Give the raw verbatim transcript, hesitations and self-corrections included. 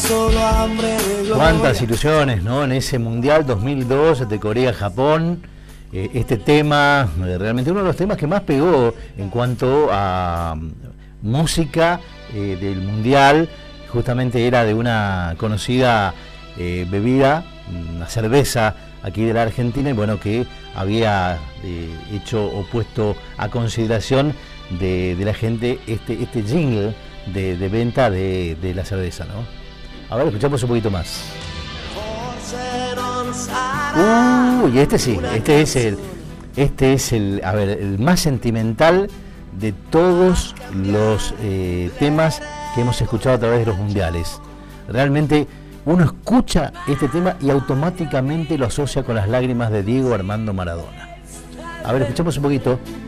solo hambre de gloria. Cuántas ilusiones, ¿no? En ese Mundial dos mil dos de Corea-Japón. Eh, este tema, eh, realmente uno de los temas que más pegó en cuanto a um, música eh, del Mundial, justamente era de una conocida eh, bebida, una cerveza aquí de la Argentina, y bueno, que había eh, hecho o puesto a consideración de, de la gente este, este jingle de, de venta de, de la cerveza, ¿no? A ver, escuchamos un poquito más. Uy, uh, este sí, este es el, este es el, a ver, el más sentimental de todos los eh, temas que hemos escuchado a través de los mundiales. Realmente uno escucha este tema y automáticamente lo asocia con las lágrimas de Diego Armando Maradona. A ver, escuchamos un poquito.